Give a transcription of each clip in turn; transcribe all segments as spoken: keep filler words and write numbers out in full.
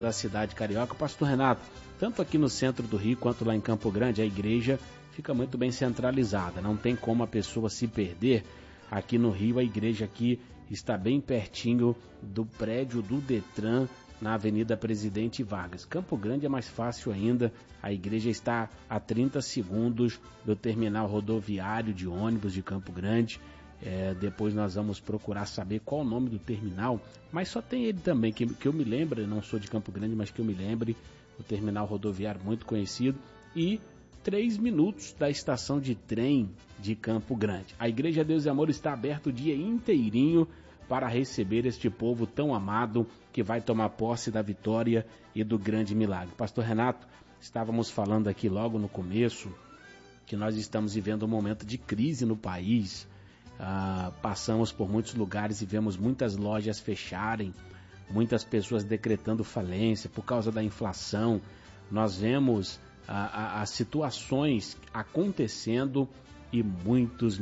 da cidade carioca. Pastor Renato, tanto aqui no centro do Rio quanto lá em Campo Grande, a igreja fica muito bem centralizada, não tem como a pessoa se perder. Aqui no Rio, a igreja aqui está bem pertinho do prédio do Detran, na Avenida Presidente Vargas. Campo Grande é mais fácil ainda, a igreja está a trinta segundos do terminal rodoviário de ônibus de Campo Grande. É, depois nós vamos procurar saber qual o nome do terminal, mas só tem ele também, que, que eu me lembre, não sou de Campo Grande, mas que eu me lembre, o terminal rodoviário muito conhecido, e três minutos da estação de trem de Campo Grande. A Igreja Deus e Amor está aberta o dia inteirinho para receber este povo tão amado que vai tomar posse da vitória e do grande milagre. Pastor Renato, estávamos falando aqui logo no começo que nós estamos vivendo um momento de crise no país. Ah, passamos por muitos lugares e vemos muitas lojas fecharem, muitas pessoas decretando falência por causa da inflação. Nós vemos as situações acontecendo e muitos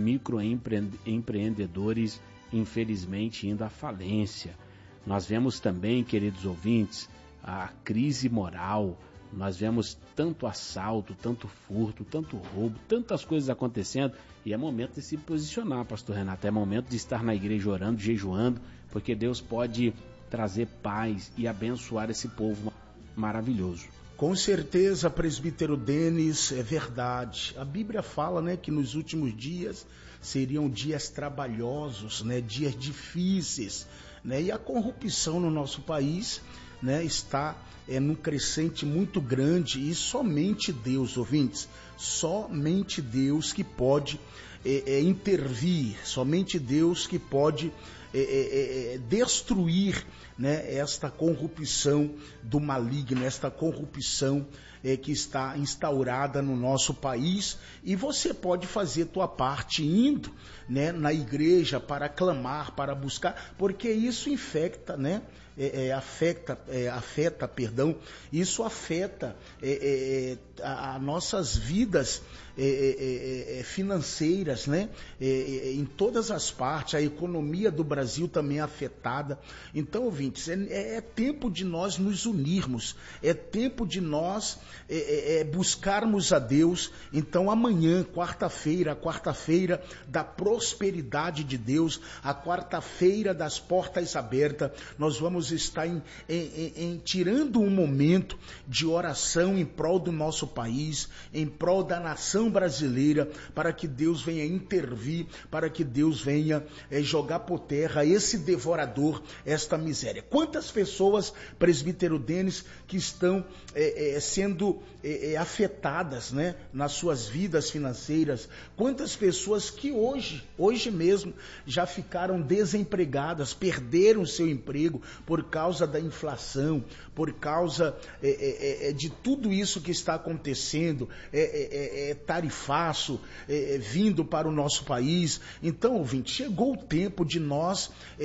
microempreendedores, infelizmente, indo à falência. Nós vemos também, queridos ouvintes, a crise moral. Nós vemos tanto assalto, tanto furto, tanto roubo, tantas coisas acontecendo, e é momento de se posicionar, pastor Renato, é momento de estar na igreja orando, jejuando, porque Deus pode trazer paz e abençoar esse povo maravilhoso. Com certeza, presbítero Denis, é verdade. A Bíblia fala, né, que nos últimos dias seriam dias trabalhosos, né, dias difíceis, né, e a corrupção no nosso país, né, está é, num crescente muito grande, e somente Deus, ouvintes, somente Deus que pode é, é, intervir, somente Deus que pode é, é, é, destruir, né, esta corrupção do maligno, esta corrupção é, que está instaurada no nosso país. E você pode fazer tua parte indo, né, na igreja para clamar, para buscar, porque isso infecta, né, é, é, afeta, é, afeta, perdão, isso afeta é, é, a, a nossas vidas é, é, é, financeiras, né, é, é, em todas as partes. A economia do Brasil também é afetada. Então, ouvintes, é, é tempo de nós nos unirmos, é tempo de nós é, é, buscarmos a Deus. Então, amanhã, quarta-feira, a quarta-feira da prosperidade de Deus, a quarta-feira das portas abertas, nós vamos estar em, em, em, em, tirando um momento de oração em prol do nosso país, em prol da nação brasileira, para que Deus venha intervir, para que Deus venha é, jogar por terra esse devorador, esta miséria. Quantas pessoas, presbítero Denis, que estão é, é, sendo é, é, afetadas, né, nas suas vidas financeiras? Quantas pessoas que hoje, hoje mesmo, já ficaram desempregadas, perderam seu emprego por causa da inflação, por causa é, é, é, de tudo isso que está acontecendo, é, é, é, tarifaço é, é, vindo para o nosso país. Então, ouvinte, chegou o tempo de nós é,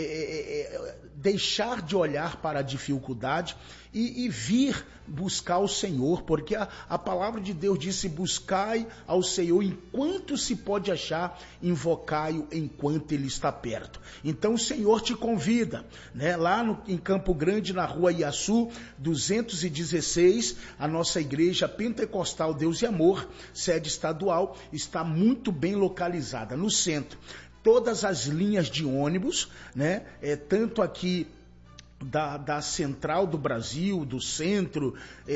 é, deixar de olhar para a dificuldade e, e vir buscar o Senhor, porque a, a palavra de Deus disse: buscai ao Senhor enquanto se pode achar, invocai-o enquanto Ele está perto. Então o Senhor te convida, né, lá no, em Campo Grande, na rua Iaçu, duzentos e dezesseis, a nossa igreja Pentecostal Deus e Amor, sede estadual, está muito bem localizada no centro. Todas as linhas de ônibus, né, é, tanto aqui Da, da central do Brasil, do centro, é,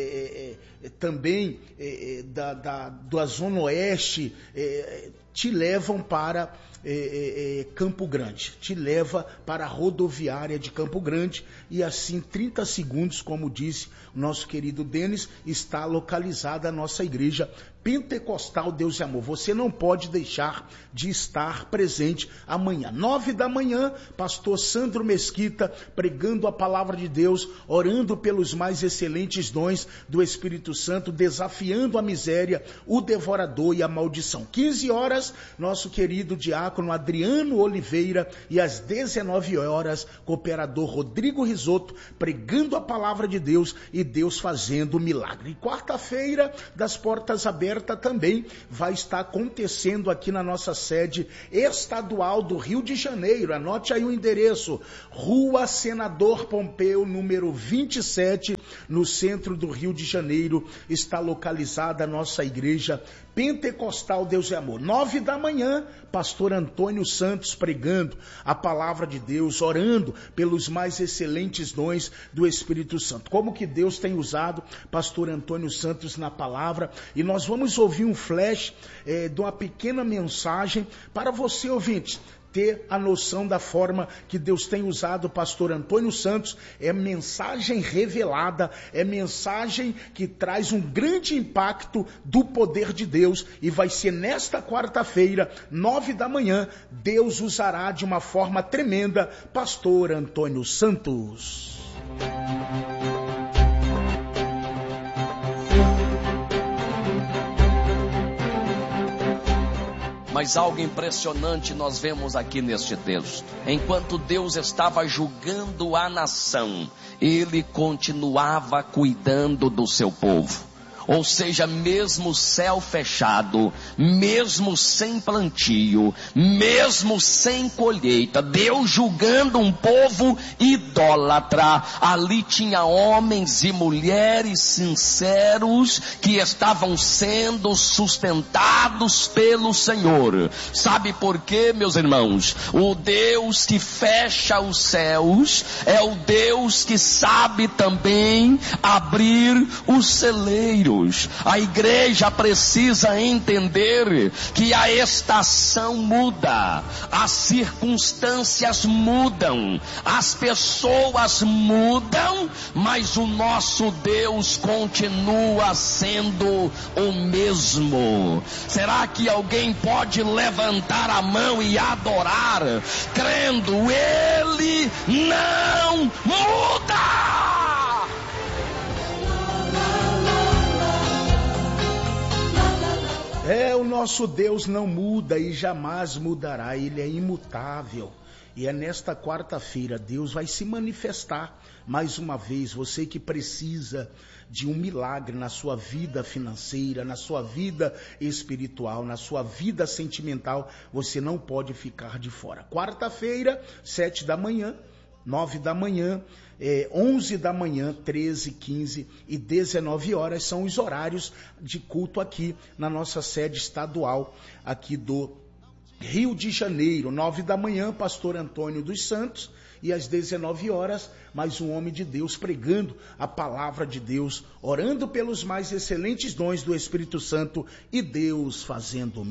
é, é, também é, da, da, da zona oeste, é, te levam para é, é, Campo Grande, te leva para a rodoviária de Campo Grande, e assim, trinta segundos, como disse o nosso querido Denis, está localizada a nossa igreja Pentecostal Deus e Amor. Você não pode deixar de estar presente amanhã, nove da manhã, pastor Sandro Mesquita pregando a palavra de Deus, orando pelos mais excelentes dons do Espírito Santo, desafiando a miséria, o devorador e a maldição. quinze horas, horas, nosso querido diácono Adriano Oliveira, e às dezenove horas, cooperador Rodrigo Risotto, pregando a palavra de Deus e Deus fazendo milagre. E quarta-feira, das portas abertas também, vai estar acontecendo aqui na nossa sede estadual do Rio de Janeiro. Anote aí o endereço: Rua Senador Pompeu, número vinte e sete, no centro do Rio de Janeiro, está localizada a nossa igreja Pentecostal Deus e Amor. Nove da manhã, pastor Antônio Santos pregando a palavra de Deus, orando pelos mais excelentes dons do Espírito Santo. Como que Deus tem usado pastor Antônio Santos na palavra, e nós vamos ouvir um flash é, de uma pequena mensagem para você, ouvinte, ter a noção da forma que Deus tem usado o pastor Antônio Santos. É mensagem revelada, é mensagem que traz um grande impacto do poder de Deus, e vai ser nesta quarta-feira, nove da manhã, Deus usará de uma forma tremenda pastor Antônio Santos. Mas algo impressionante nós vemos aqui neste texto. Enquanto Deus estava julgando a nação, Ele continuava cuidando do seu povo. Ou seja, mesmo céu fechado, mesmo sem plantio, mesmo sem colheita, Deus julgando um povo idólatra, ali tinha homens e mulheres sinceros que estavam sendo sustentados pelo Senhor. Sabe por quê, meus irmãos? O Deus que fecha os céus é o Deus que sabe também abrir os celeiros. A igreja precisa entender que a estação muda, as circunstâncias mudam, as pessoas mudam, mas o nosso Deus continua sendo o mesmo. Será que alguém pode levantar a mão e adorar, crendo Ele não muda? É, o nosso Deus não muda e jamais mudará, Ele é imutável. E é nesta quarta-feira, Deus vai se manifestar mais uma vez. Você que precisa de um milagre na sua vida financeira, na sua vida espiritual, na sua vida sentimental, você não pode ficar de fora. Quarta-feira, sete da manhã, nove da manhã, é, onze da manhã, treze, quinze e dezenove horas são os horários de culto aqui na nossa sede estadual aqui do Rio de Janeiro. Nove da manhã, pastor Antônio dos Santos, e às dezenove horas, mais um homem de Deus pregando a palavra de Deus, orando pelos mais excelentes dons do Espírito Santo e Deus fazendo